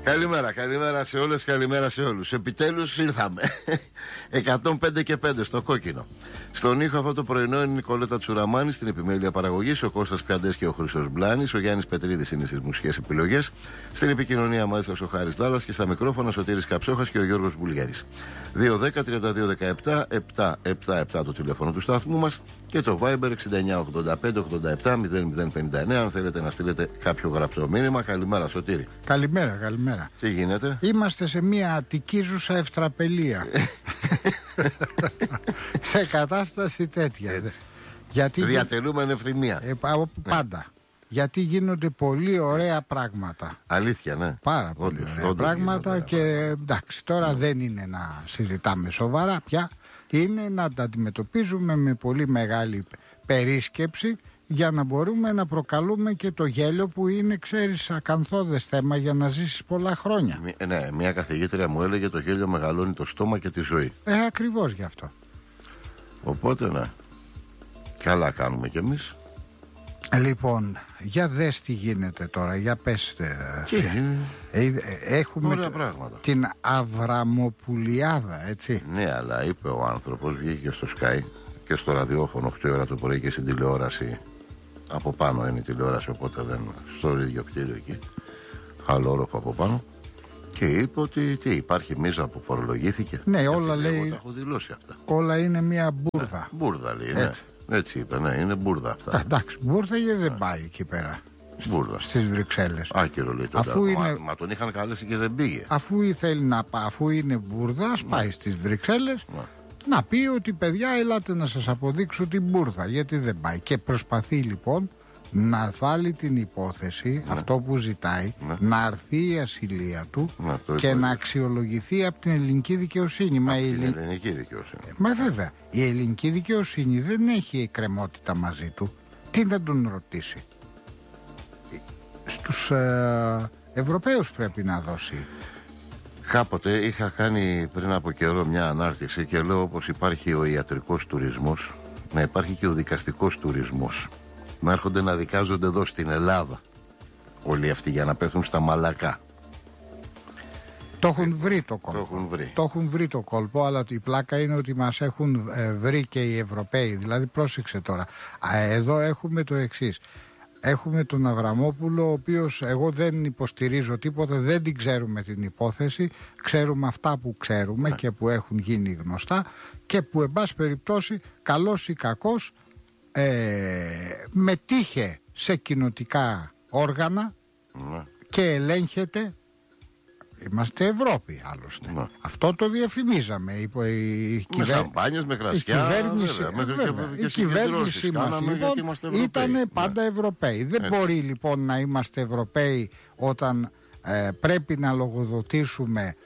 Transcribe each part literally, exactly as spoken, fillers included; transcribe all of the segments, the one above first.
Καλημέρα, καλημέρα σε όλες, καλημέρα σε όλους. Επιτέλους ήρθαμε. εκατόν πέντε και πέντε στο κόκκινο. Στον ήχο αυτό το πρωινό είναι η Νικολέτα Τσουραμάνη, στην επιμέλεια παραγωγής, ο Κώστας Πιαντές και ο Χρήστος Μπλάνης, ο Γιάννης Πετρίδης είναι στις μουσικές επιλογές, στην επικοινωνία μάλιστα ο Χάρης Δάλλας και στα μικρόφωνα Σωτήρης Καψόχας και ο Γιώργος Μπουλιέρης. δύο δέκα τριάντα δύο δεκαεπτά επτακόσια εβδομήντα επτά το τηλέφωνο του σταθμού μας και το Viber εξήντα εννιά ογδόντα πέντε ογδόντα επτά μηδέν μηδέν πενήντα εννέα αν θέλετε να στείλετε κάποιο γραπτό μήνυμα. Καλημέρα, Σωτήρη. Καλημέρα, καλημέρα. Τι γίνεται? Είμαστε σε μια αττικίζουσα ευτραπελία. Σε κατάσταση τέτοια. Γιατί διατελούμε ευθυμία. Ε, πάντα. Ναι. Γιατί γίνονται πολύ ωραία πράγματα. Αλήθεια, ναι. Πάρα πολύ όντως, ωραία όντως πράγματα γίνονται, και εντάξει, τώρα ναι. δεν είναι να συζητάμε σοβαρά πια. Είναι να τα αντιμετωπίζουμε με πολύ μεγάλη περίσκεψη για να μπορούμε να προκαλούμε και το γέλιο που είναι, ξέρεις, ακαθόδες θέμα για να ζήσεις πολλά χρόνια. Μη, ναι, μια καθηγήτρια μου έλεγε το γέλιο μεγαλώνει το στόμα και τη ζωή. Ε, ακριβώς γι' αυτό. Οπότε, ναι. Καλά κάνουμε κι εμείς. Λοιπόν, για δες τι γίνεται τώρα, για πες. Τι είναι. Ε, ε, έχουμε ωραία πράγματα. Την Αβραμοπουλιάδα, έτσι. Ναι, αλλά είπε ο άνθρωπος, βγήκε στο Sky και στο ραδιόφωνο οκτώ ώρα το πρωί και στην τηλεόραση. Από πάνω είναι η τηλεόραση, οπότε δεν. Στο ίδιο κτίριο εκεί. Χαλόροφο από πάνω. Και είπε ότι τι, υπάρχει μίζα που φορολογήθηκε. Ναι, και όλα λέει. Εγώ τα έχω δηλώσει αυτά. Όλα είναι μια μπουρδα. Ε, μπουρδα λέει, ναι. Έτσι είπε, ναι, είναι μπουρδα αυτά. Α, εντάξει, μπουρδα γιατί δεν πάει εκεί πέρα. Μπουρδα. Στις Βρυξέλλες. Άκυρο λέει το αφού είναι... μα, μα τον είχαν καλέσει και δεν πήγε. Αφού θέλει να πάει, αφού είναι μπουρδα, ας πάει στις Βρυξέλλες. Ναι. Να πει ότι παιδιά, ελάτε να σας αποδείξω την μπουρδα. Γιατί δεν πάει. Και προσπαθεί λοιπόν να βάλει την υπόθεση, ναι. αυτό που ζητάει, ναι. να αρθεί η ασυλία του ναι, και να αξιολογηθεί από την ελληνική δικαιοσύνη. Από μα την η... ελληνική δικαιοσύνη. Μα βέβαια, η ελληνική δικαιοσύνη δεν έχει εκκρεμότητα μαζί του. Τι θα τον ρωτήσει? Στους ε, Ευρωπαίους πρέπει να δώσει. Κάποτε είχα κάνει πριν από καιρό μια ανάρτηση και λέω όπως υπάρχει ο ιατρικός τουρισμός, να υπάρχει και ο δικαστικός τουρισμός. Να έρχονται να δικάζονται εδώ στην Ελλάδα όλοι αυτοί για να πέφτουν στα μαλακά. Το έχουν βρει το κόλπο. Το έχουν βρει. Το έχουν βρει το κόλπο, αλλά η πλάκα είναι ότι μας έχουν ε, βρει και οι Ευρωπαίοι. Δηλαδή πρόσεξε τώρα. Εδώ έχουμε το εξής. Έχουμε τον Αβραμόπουλο, ο οποίος εγώ δεν υποστηρίζω τίποτα, δεν την ξέρουμε την υπόθεση, ξέρουμε αυτά που ξέρουμε ναι. και που έχουν γίνει γνωστά και που εν πάση περιπτώσει καλός ή κακός ε, μετήχε σε κοινοτικά όργανα ναι. και ελέγχεται. Είμαστε Ευρώπη άλλωστε. Ναι. Αυτό το διαφημίζαμε. Η, η, με σαμπάνιες, με κρασιά. Η κυβέρνηση, βέβαια, βέβαια, και, η κυβέρνηση μας λοιπόν ήταν πάντα ναι. Ευρωπαίοι. Δεν Έτσι. μπορεί λοιπόν να είμαστε Ευρωπαίοι όταν ε, πρέπει να λογοδοτήσουμε.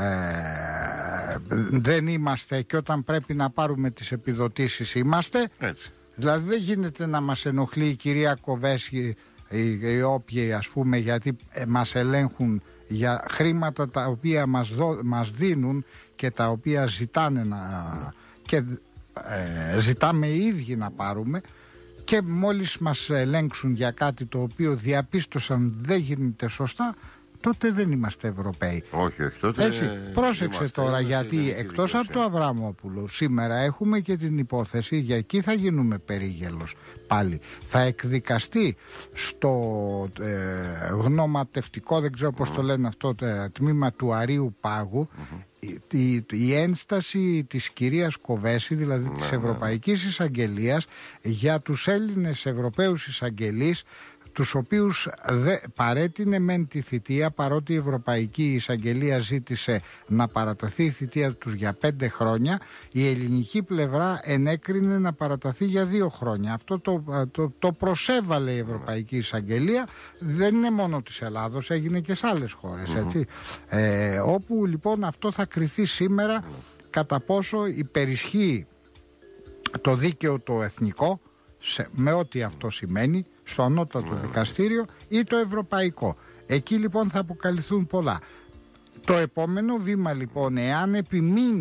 Ε, δεν είμαστε και όταν πρέπει να πάρουμε τις επιδοτήσεις είμαστε. Έτσι. Δηλαδή δεν γίνεται να μας ενοχλεί η κυρία Κοβέση οι, οι όποιοι ας πούμε γιατί ε, μας ελέγχουν για χρήματα τα οποία μας, δω, μας δίνουν και τα οποία ζητάνε να, και ε, ζητάμε οι ίδιοι να πάρουμε και μόλις μας ελέγξουν για κάτι το οποίο διαπίστωσαν δεν γίνεται σωστά, τότε δεν είμαστε Ευρωπαίοι. Όχι, όχι, τότε Έτσι, πρόσεξε τώρα γιατί εκτός από το Αβραμόπουλο σήμερα έχουμε και την υπόθεση, για εκεί θα γίνουμε περίγελος πάλι. Θα εκδικαστεί στο ε, γνωματευτικό, δεν ξέρω πώς mm. το λένε αυτό, το τμήμα του Αρείου Πάγου mm-hmm. η, η, η ένσταση της κυρίας Κοβέση, δηλαδή mm-hmm. της Ευρωπαϊκής Εισαγγελίας για τους Έλληνες Ευρωπαίους εισαγγελείς, τους οποίους δε, παρέτεινε μεν τη θητεία, παρότι η Ευρωπαϊκή Εισαγγελία ζήτησε να παραταθεί η θητεία τους για πέντε χρόνια, η ελληνική πλευρά ενέκρινε να παραταθεί για δύο χρόνια. Αυτό το, το, το προσέβαλε η Ευρωπαϊκή Εισαγγελία, δεν είναι μόνο της Ελλάδος, έγινε και σε άλλες χώρες, έτσι. Mm-hmm. Ε, όπου λοιπόν αυτό θα κριθεί σήμερα κατά πόσο υπερισχύει το δίκαιο το εθνικό, σε, με ό,τι αυτό σημαίνει, στο ανώτατο yeah. δικαστήριο ή το ευρωπαϊκό. Εκεί λοιπόν θα αποκαλυφθούν πολλά. Το επόμενο βήμα λοιπόν, εάν επιμείνει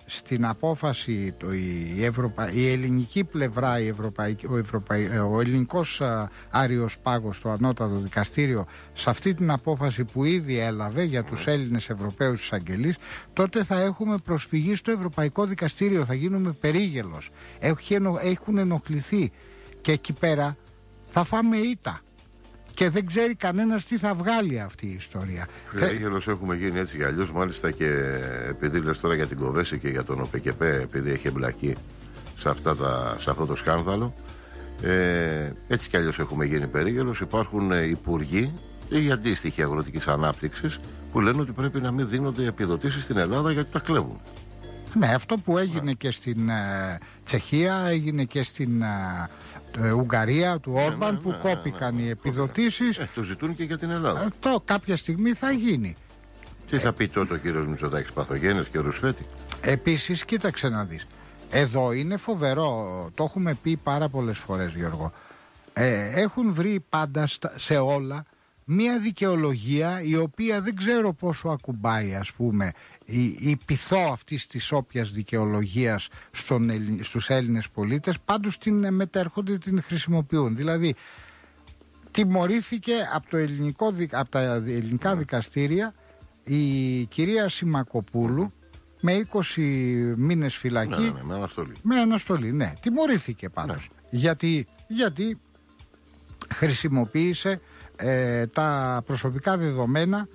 στην απόφαση το, η, Ευρωπα... η ελληνική πλευρά, η Ευρωπαϊκή... ο, Ευρωπαϊ... ο ελληνικός α, Άριος Πάγος, το ανώτατο δικαστήριο, σε αυτή την απόφαση που ήδη έλαβε για τους Έλληνες Ευρωπαίους εισαγγελείς, τότε θα έχουμε προσφυγή στο Ευρωπαϊκό Δικαστήριο, θα γίνουμε περίγελος. Έχουν ενοχληθεί και εκεί πέρα θα φάμε ήττα. Και δεν ξέρει κανένας τι θα βγάλει αυτή η ιστορία. Περίγελος έχουμε γίνει έτσι κι αλλιώς. Μάλιστα και επειδή λες τώρα για την Κοβέση και για τον ΟΠΕΚΕΠΕ, επειδή έχει εμπλακεί σε, αυτά τα, σε αυτό το σκάνδαλο, ε, έτσι κι αλλιώς έχουμε γίνει περίγελος. Υπάρχουν υπουργοί ή αντίστοιχοι αγροτικής ανάπτυξης που λένε ότι πρέπει να μην δίνονται επιδοτήσεις στην Ελλάδα γιατί τα κλέβουν. Ναι, αυτό που έγινε ναι. και στην ε, Τσεχία, έγινε και στην ε, Ουγγαρία του Όρμπαν, ναι, ναι, που ναι, κόπηκαν ναι, ναι, οι επιδοτήσεις. Ε, το ζητούν και για την Ελλάδα. Ε, το κάποια στιγμή θα γίνει. Τι θα πει τότε ο κύριος Μητσοτάκης, παθογένες και Ρουσφέτη? Επίσης, κοίταξε να δεις. Εδώ είναι φοβερό, το έχουμε πει πάρα πολλές φορές, Γιώργο. Ε, έχουν βρει πάντα στα, σε όλα μία δικαιολογία η οποία δεν ξέρω πόσο ακουμπάει, ας πούμε, η, η πειθό αυτής της όποιας δικαιολογίας στον, στους Έλληνες πολίτες, πάντως την μετέρχονται, την χρησιμοποιούν. Δηλαδή, τιμωρήθηκε από, το ελληνικό, από τα ελληνικά δικαστήρια η κυρία Σιμακοπούλου με είκοσι μήνες φυλακή. Ναι, ναι, με αναστολή. Με αναστολή, ναι. Τιμωρήθηκε πάντως. Ναι. Γιατί, γιατί χρησιμοποίησε ε, τα προσωπικά δεδομένα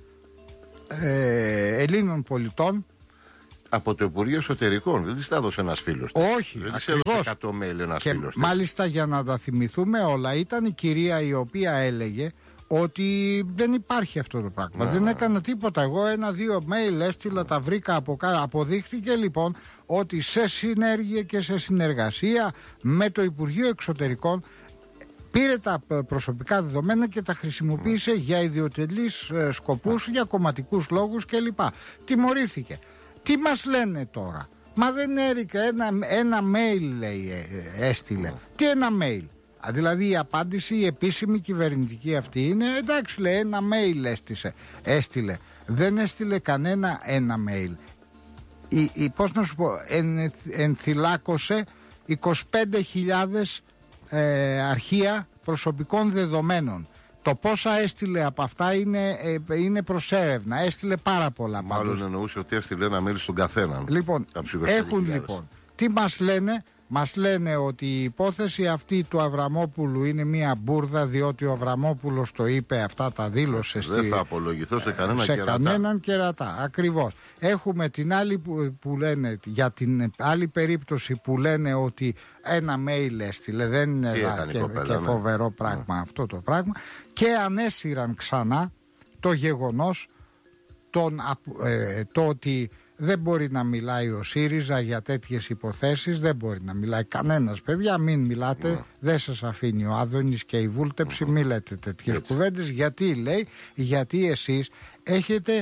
ε, Ελλήνων πολιτών. Από το Υπουργείο Εσωτερικών. Δεν της τα έδωσε ένας φίλος της. Όχι, δεν της έδωσε εκατό mail ένας και φίλος της. Μάλιστα, για να τα θυμηθούμε όλα, ήταν η κυρία η οποία έλεγε ότι δεν υπάρχει αυτό το πράγμα. Να. Δεν έκανα τίποτα. Εγώ ένα-δύο mail έστειλα, τα βρήκα από κάτω. Αποδείχθηκε λοιπόν ότι σε συνέργεια και σε συνεργασία με το Υπουργείο Εξωτερικών πήρε τα προσωπικά δεδομένα και τα χρησιμοποίησε για ιδιωτελείς σκοπούς, για κομματικούς λόγους κλπ. Τιμωρήθηκε. Τι μας λένε τώρα? Μα δεν έρικα ένα, ένα mail, λέει, έστειλε. Τι ένα mail? Δηλαδή η απάντηση, η επίσημη κυβερνητική αυτή είναι, εντάξει, λέει, ένα mail έστησε, έστειλε. Δεν έστειλε κανένα ένα mail. Η, η, πώς να σου πω, εν, ενθυλάκωσε είκοσι πέντε χιλιάδες ε, αρχεία προσωπικών δεδομένων. Το πόσα έστειλε από αυτά είναι, ε, είναι προς έρευνα. Έστειλε πάρα πολλά. Μάλλον πάντως εννοούσε ότι έστειλε ένα mail στον καθέναν. Λοιπόν, έχουν λοιπόν. Τι μας λένε? Μας λένε ότι η υπόθεση αυτή του Αβραμόπουλου είναι μία μπουρδα, διότι ο Αβραμόπουλος το είπε, αυτά τα δήλωσε. Δεν στη... θα απολογηθώ σε κανέναν σε κερατά. κανέναν κερατά, ακριβώς. Έχουμε την άλλη που, που λένε, για την άλλη περίπτωση που λένε ότι ένα mail έστειλε, δεν είναι και, κοπέλα, και φοβερό ναι. πράγμα ναι. αυτό το πράγμα, και ανέσυραν ξανά το γεγονός τον, ε, το ότι δεν μπορεί να μιλάει ο ΣΥΡΙΖΑ για τέτοιες υποθέσεις, δεν μπορεί να μιλάει κανένας, παιδιά, μην μιλάτε, yeah. δεν σας αφήνει ο Άδωνης και η βούλτεψη, mm-hmm. μη λέτε τέτοιες yeah. κουβέντες. Γιατί, λέει, γιατί εσείς έχετε,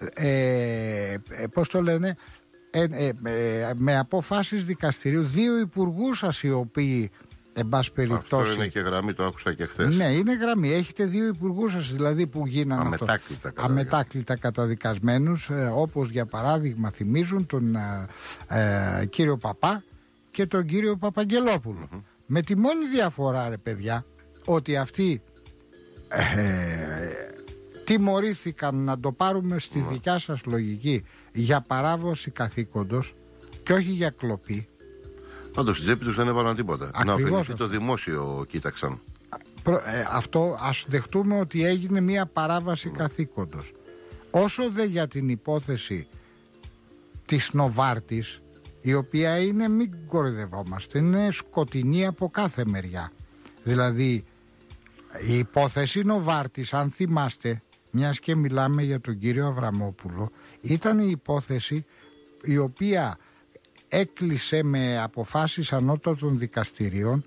ε, πώς το λένε, ε, ε, ε, με αποφάσεις δικαστηρίου δύο υπουργούς σας οι οποίοι, εν πάση περιπτώσει. Αυτό είναι και γραμμή, το άκουσα και χθες. Ναι, είναι γραμμή. Έχετε δύο υπουργούς σας δηλαδή που γίνανε αμετάκλητα, αυτό, αμετάκλητα καταδικασμένους, ε, όπως για παράδειγμα θυμίζουν τον ε, ε, κύριο Παπά και τον κύριο Παπαγγελόπουλο. Mm-hmm. Με τη μόνη διαφορά, ρε παιδιά, ότι αυτοί ε, τιμωρήθηκαν, να το πάρουμε στη mm-hmm. δικιά σας λογική, για παράβαση καθήκοντος και όχι για κλοπή. Πάντως στην τσέπη τους δεν έβαλαν τίποτα. Ακριβώς. Να ωφεληθεί το δημόσιο, κοίταξαν. Προ, ε, αυτό ας δεχτούμε ότι έγινε μια παράβαση mm. καθήκοντος. Όσο δε για την υπόθεση της Νοβάρτης, η οποία είναι, μην κοροϊδευόμαστε, είναι σκοτεινή από κάθε μεριά. Δηλαδή η υπόθεση Νοβάρτης, αν θυμάστε, μιας και μιλάμε για τον κύριο Αβραμόπουλο, ήταν η υπόθεση η οποία έκλεισε με αποφάσεις ανώτατων δικαστηρίων,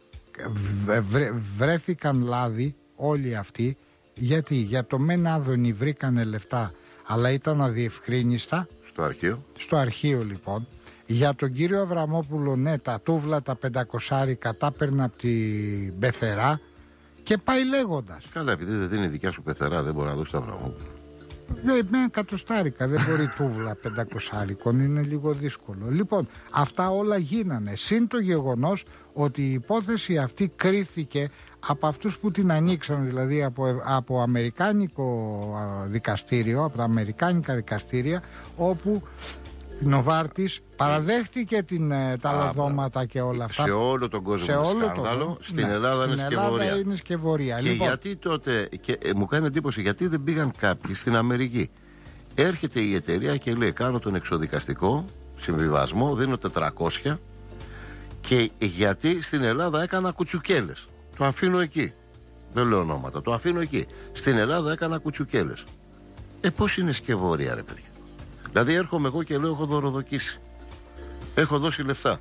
βρε, βρέθηκαν λάδι όλοι αυτοί. Γιατί? Για το μεν Άδωνη βρήκανε λεφτά, αλλά ήταν αδιευκρίνιστα. Στο αρχείο. Στο αρχείο λοιπόν. Για τον κύριο Αβραμόπουλο, ναι, τα τούβλα, τα πεντακοσάρικα τα παίρνει από την πεθερά και πάει λέγοντας. Καλά, επειδή δεν είναι η δικιά σου πεθερά, δεν μπορεί να δώσει το Αβραμόπουλο. Ε, με εκατοστάρικα, δεν μπορεί τούβλα πεντακοσάρικων, είναι λίγο δύσκολο. Λοιπόν, αυτά όλα γίνανε. Συν το γεγονός ότι η υπόθεση αυτή κρίθηκε από αυτούς που την ανοίξαν, δηλαδή από, από αμερικάνικο δικαστήριο, από τα αμερικάνικα δικαστήρια, όπου Νοβάρτης παραδέχτηκε την, τα λαδώματα και όλα αυτά. Σε όλο τον κόσμο σε όλο σκάνδαλο, το... στην ναι, Ελλάδα στην είναι Ελλάδα σκευωρία. είναι σκευωρία. Και λοιπόν, γιατί τότε, και, ε, μου κάνει εντύπωση, γιατί δεν πήγαν κάποιοι στην Αμερική. Έρχεται η εταιρεία και λέει: κάνω τον εξοδικαστικό συμβιβασμό, δίνω τετρακόσια, και γιατί στην Ελλάδα έκανα κουτσουκέλες. Το αφήνω εκεί. Δεν λέω ονόματα, το αφήνω εκεί. Στην Ελλάδα έκανα κουτσουκέλες. Ε, πώς είναι σκευωρία, ρε παιδιά. Δηλαδή έρχομαι εγώ και λέω: έχω δωροδοκίσει, έχω δώσει λεφτά.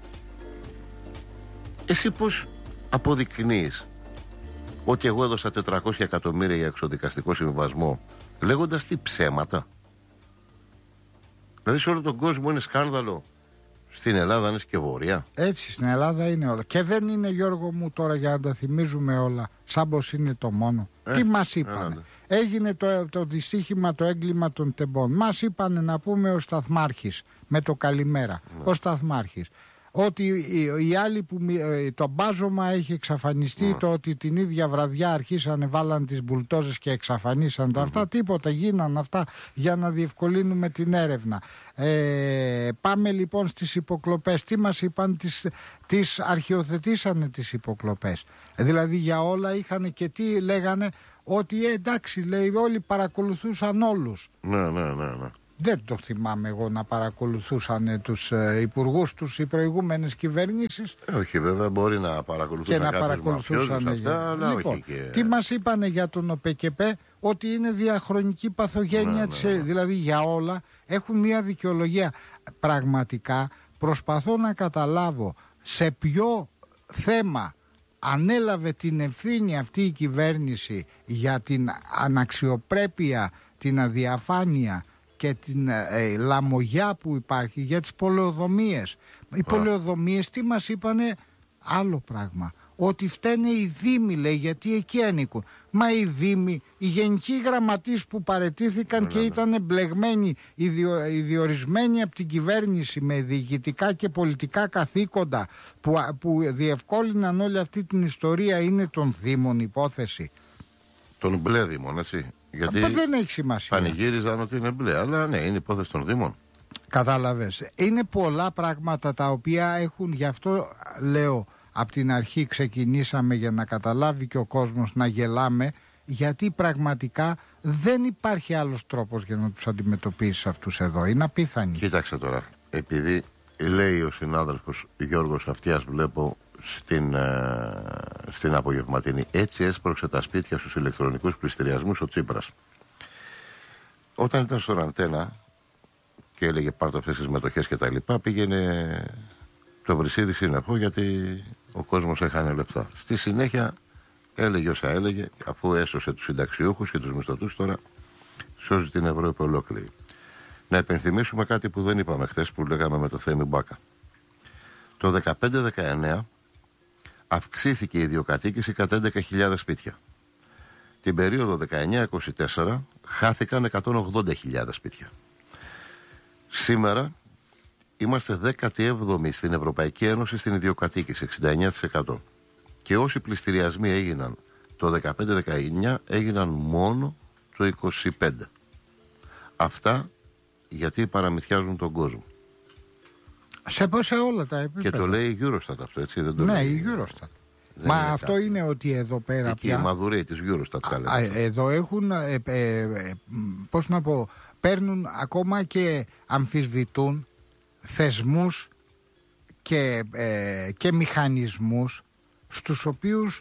Εσύ πώς αποδεικνύεις ότι εγώ έδωσα τετρακόσια εκατομμύρια για εξοδικαστικό συμβιβασμό, λέγοντας τι ψέματα? Δηλαδή σε όλο τον κόσμο είναι σκάνδαλο, στην Ελλάδα είναι σκευωρία. Έτσι, στην Ελλάδα είναι όλα. Και δεν είναι, Γιώργο μου, τώρα για να τα θυμίζουμε όλα, σαν πως είναι το μόνο. Ε, τι μας είπανε? Ε, Έγινε το, το δυστύχημα, το έγκλημα των τεμπών. Μας είπανε να πούμε ο Σταθμάρχης, με το καλημέρα, ναι. Ο Σταθμάρχης, ότι οι, οι άλλοι που το μπάζωμα έχει εξαφανιστεί, mm. το ότι την ίδια βραδιά αρχίσανε, βάλαν τις μπουλτόζες και εξαφανίσαν τα mm. αυτά, τίποτα, γίναν αυτά για να διευκολύνουμε την έρευνα. Ε, πάμε λοιπόν στις υποκλοπές. Τι μας είπαν? Τις, τις αρχιοθετήσανε τις υποκλοπές. Δηλαδή για όλα είχαν, και τι λέγανε? Ότι ε, εντάξει, λέει, όλοι παρακολουθούσαν όλους. Ναι, ναι, ναι, ναι. Δεν το θυμάμαι εγώ να παρακολουθούσαν τους ε, υπουργούς τους οι προηγούμενες κυβερνήσεις. Ε, όχι, βέβαια, μπορεί να παρακολουθούσαν και να παρακολουθούσαν αυτά, για... αλλά λοιπόν, όχι και... τι μας είπανε για τον ΟΠΕΚΕΠΕ? Ότι είναι διαχρονική παθογένεια, ναι, της, ναι. Δηλαδή για όλα έχουν μια δικαιολογία. Πραγματικά προσπαθώ να καταλάβω σε ποιο θέμα ανέλαβε την ευθύνη αυτή η κυβέρνηση για την αναξιοπρέπεια, την αδιαφάνεια και την ε, λαμογιά που υπάρχει για τις πολεοδομίες. Οι oh. πολεοδομίες τι μας είπανε? Άλλο πράγμα. Ότι φταίνε οι δήμοι, λέει, γιατί εκεί ανήκουν. Μα οι δήμοι, οι γενικοί γραμματείς που παραιτήθηκαν oh, και oh, ήταν μπλεγμένοι, ιδιο, ιδιορισμένοι από την κυβέρνηση με διοικητικά και πολιτικά καθήκοντα που, που διευκόλυναν όλη αυτή την ιστορία, είναι των δήμων υπόθεση. Των μπλε δήμων, έτσι. Γιατί δεν έχει σημασία. Πανηγύριζαν ότι είναι μπλε, αλλά ναι, είναι υπόθεση των δήμων. Κατάλαβες. Είναι πολλά πράγματα τα οποία έχουν, γι' αυτό λέω από την αρχή ξεκινήσαμε, για να καταλάβει και ο κόσμος, να γελάμε, γιατί πραγματικά δεν υπάρχει άλλος τρόπος για να τους αντιμετωπίσεις αυτούς εδώ. Είναι απίθανοι. Κοίταξε τώρα, επειδή λέει ο συνάδελφος Γιώργος Αυτιάς, βλέπω στην, ε, στην απογευματινή, έτσι έσπρωξε τα σπίτια στους ηλεκτρονικούς πληστηριασμούς ο Τσίπρας. Όταν ήταν στον Αντένα και έλεγε πάρτε αυτές τις μετοχές και τα λοιπά, πήγαινε το Βρυσίδι σύννεφο, γιατί ο κόσμος έχανε λεφτά. Στη συνέχεια έλεγε όσα έλεγε, αφού έσωσε τους συνταξιούχους και τους μισθωτούς, τώρα σώζει την Ευρώπη ολόκληρη. Να επενθυμίσουμε κάτι που δεν είπαμε χθες, που λέγαμε με το Θέμη Μπάκα. Το δεκαπέντε δεκαεννέα αυξήθηκε η ιδιοκατοίκηση κατά έντεκα χιλιάδες σπίτια. Την περίοδο δεκαεννέα είκοσι τέσσερα χάθηκαν εκατόν ογδόντα χιλιάδες σπίτια. Σήμερα είμαστε δέκατη έβδομη στην Ευρωπαϊκή Ένωση στην ιδιοκατοίκηση, εξήντα εννέα τοις εκατό. Και όσοι πληστηριασμοί έγιναν το δεκαπέντε δεκαεννέα έγιναν μόνο το είκοσι πέντε. Αυτά γιατί παραμυθιάζουν τον κόσμο. Σε, σε όλα τα επίπεδα. Και το λέει η Eurostat αυτό, έτσι, δεν το ναι, λέει. η Eurostat. Δεν Μα είναι αυτό κάτι. Είναι ότι εδώ πέρα εκεί πια... η Μαδουρέη της Eurostat τα λέει. Εδώ έχουν, ε, ε, ε, πώς να πω, παίρνουν ακόμα και αμφισβητούν θεσμούς και, ε, και μηχανισμούς στους οποίους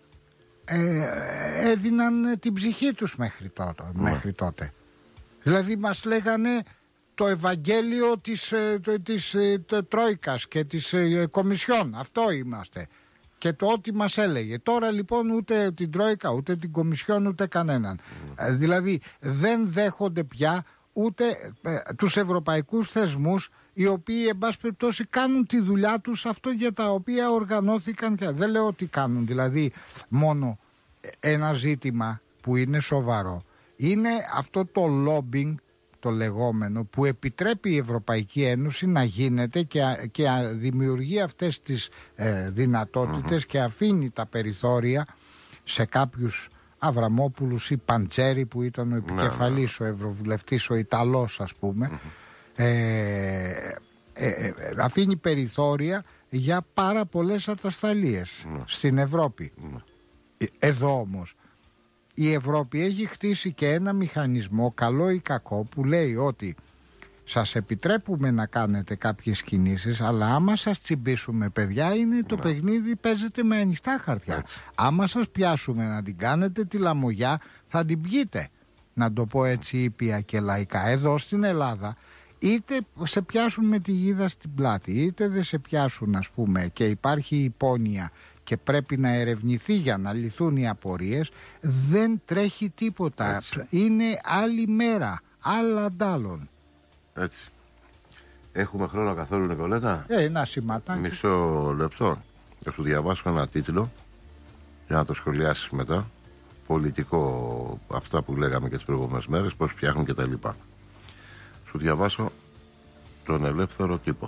ε, έδιναν την ψυχή τους μέχρι τότε, mm. μέχρι τότε. Δηλαδή μας λέγανε το Ευαγγέλιο της, της, της Τρόικας και της ε, Κομισιόν. Αυτό είμαστε. Και το ό,τι μας έλεγε. Τώρα λοιπόν ούτε την Τρόικα, ούτε την Κομισιόν, ούτε κανέναν. Mm. Ε, δηλαδή δεν δέχονται πια ούτε ε, τους ευρωπαϊκούς θεσμούς, οι οποίοι εν πάση περιπτώσει κάνουν τη δουλειά τους, αυτό για τα οποία οργανώθηκαν. Και δεν λέω ότι κάνουν. Δηλαδή μόνο ένα ζήτημα που είναι σοβαρό είναι αυτό το lobbying, το λεγόμενο, που επιτρέπει η Ευρωπαϊκή Ένωση να γίνεται και, και δημιουργεί αυτές τις ε, δυνατότητες mm-hmm. και αφήνει τα περιθώρια σε κάποιους Αβραμόπουλους ή Παντσέρη που ήταν ο επικεφαλής, ναι, ναι. ο Ευρωβουλευτής, ο Ιταλός ας πούμε, mm-hmm. ε, ε, ε, αφήνει περιθώρια για πάρα πολλές ατασταλίες mm-hmm. στην Ευρώπη. Mm-hmm. Εδώ όμως η Ευρώπη έχει χτίσει και ένα μηχανισμό, καλό ή κακό, που λέει ότι σας επιτρέπουμε να κάνετε κάποιες κινήσεις, αλλά άμα σας τσιμπήσουμε, παιδιά, είναι το ναι. παιχνίδι παίζεται με ανοιχτά χαρτιά. Έτσι. Άμα σας πιάσουμε να την κάνετε τη λαμογιά, θα την πιείτε. Να το πω έτσι ήπια και λαϊκά. Εδώ στην Ελλάδα, είτε σε πιάσουν με τη γίδα στην πλάτη, είτε δεν σε πιάσουν, ας πούμε, και υπάρχει υπόνοια και πρέπει να ερευνηθεί για να λυθούν οι απορίες, δεν τρέχει τίποτα. Έτσι. Είναι άλλη μέρα, άλλα αντάλλων. Έτσι. Έχουμε χρόνο καθόλου, Νικολέτα? Ε, ένα σηματάκι. Μισό λεπτό. Θα σου διαβάσω ένα τίτλο για να το σχολιάσεις μετά. Πολιτικό, αυτά που λέγαμε και τις προηγούμενες μέρες, πώς φτιάχνουν και τα λοιπά. Σου διαβάσω τον Ελεύθερο Τύπο.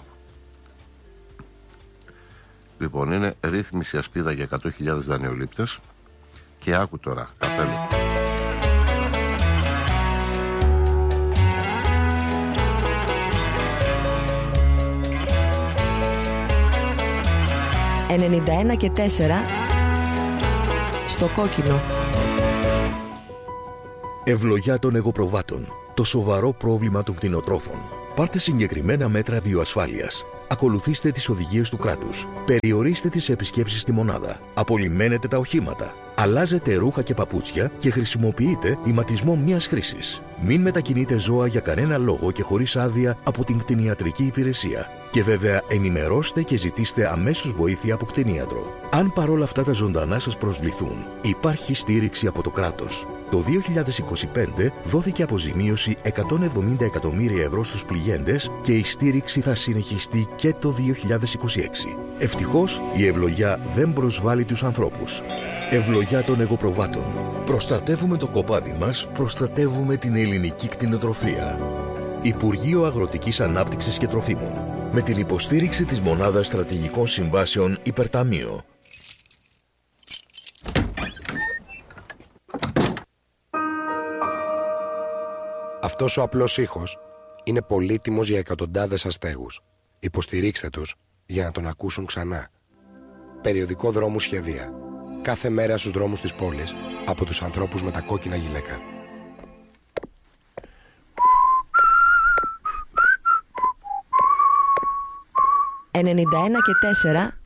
Λοιπόν, είναι ρύθμιση ασπίδα για εκατό χιλιάδες δανειολήπτες και άκου τώρα, καπέλο. ενενήντα ένα και τέσσερα στο κόκκινο. Ευλογιά των εγωπροβάτων. Το σοβαρό πρόβλημα των κτηνοτρόφων. Πάρτε συγκεκριμένα μέτρα βιοασφάλειας. Ακολουθήστε τις οδηγίες του κράτους. Περιορίστε τις επισκέψεις στη μονάδα. Απολυμμένετε τα οχήματα. Αλλάζετε ρούχα και παπούτσια και χρησιμοποιείτε ηματισμό μιας χρήσης. Μην μετακινείτε ζώα για κανένα λόγο και χωρίς άδεια από την κτηνιατρική υπηρεσία. Και βέβαια ενημερώστε και ζητήστε αμέσως βοήθεια από κτηνίατρο. Αν παρόλα αυτά τα ζωντανά σας προσβληθούν, υπάρχει στήριξη από το κράτος. Το δύο χιλιάδες είκοσι πέντε δόθηκε αποζημίωση εκατόν εβδομήντα εκατομμύρια ευρώ στους πληγέντες και η στήριξη θα συνεχιστεί και το δύο χιλιάδες είκοσι έξι. Ευτυχώς η ευλογιά δεν προσβάλλει τους ανθρώπους. Ευλογιά των εγωπροβάτων. Προστατεύουμε το κοπάδι μας, προστατεύουμε την ελληνική κτηνοτροφία. Υπουργείο Αγροτικής Ανάπτυξης και Τροφίμων. Με την υποστήριξη της Μονάδας Στρατηγικών Συμβάσεων Υπερταμείο. Αυτός ο απλός ήχος είναι πολύτιμος για εκατοντάδες αστέγους. Υποστηρίξτε τους για να τον ακούσουν ξανά. Περιοδικό Δρόμου Σχεδία. Κάθε μέρα στους δρόμους της πόλης από τους ανθρώπους με τα κόκκινα γυλαίκα. ενενήντα ένα και τέσσερα